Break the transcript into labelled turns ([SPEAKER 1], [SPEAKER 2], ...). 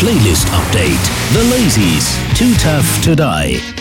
[SPEAKER 1] Playlist Update. The Lazies. Too Tough to Die.